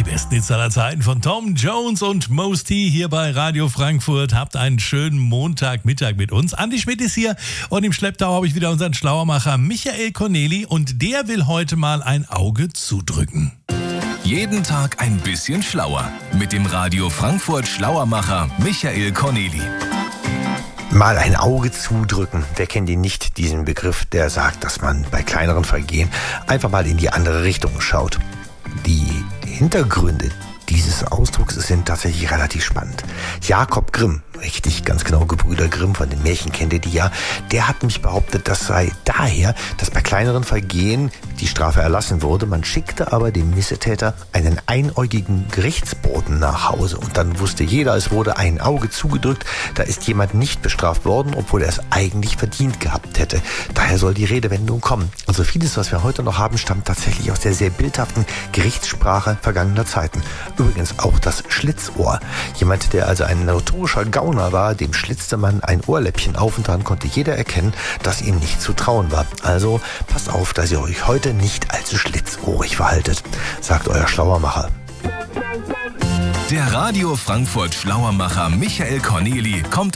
besten Hits aller Zeiten von Tom Jones und Mos T hier bei Radio Frankfurt. Habt einen schönen Montagmittag mit uns. Andi Schmidt ist hier und im Schlepptau habe ich wieder unseren Schlauermacher Michael Corneli und der will heute mal ein Auge zudrücken. Jeden Tag ein bisschen schlauer mit dem Radio Frankfurt Schlauermacher Michael Corneli. Mal ein Auge zudrücken. Wer kennt ihn nicht, diesen Begriff, der sagt, dass man bei kleineren Vergehen einfach mal in die andere Richtung schaut. Die Hintergründe dieses Ausdrucks sind tatsächlich relativ spannend. Jakob Grimm, richtig, ganz genau, Gebrüder Grimm, von den Märchen kennt ihr die ja, der hat nämlich behauptet, das sei daher, dass bei kleineren Vergehen die Strafe erlassen wurde. Man schickte aber dem Missetäter einen einäugigen Gerichtsboten nach Hause und dann wusste jeder, es wurde ein Auge zugedrückt, da ist jemand nicht bestraft worden, obwohl er es eigentlich verdient gehabt hätte. Daher soll die Redewendung kommen. Also vieles, was wir heute noch haben, stammt tatsächlich aus der sehr bildhaften Gerichtssprache vergangener Zeiten. Übrigens auch das Schlitzohr. Jemand, der also ein notorischer Gauner war, dem schlitzte man ein Ohrläppchen auf und daran konnte jeder erkennen, dass ihm nicht zu trauen war. Also passt auf, dass ihr euch heute nicht allzu schlitzohrig verhaltet, sagt euer Schlauermacher. Der Radio Frankfurt Schlauermacher Michael Corneli kommt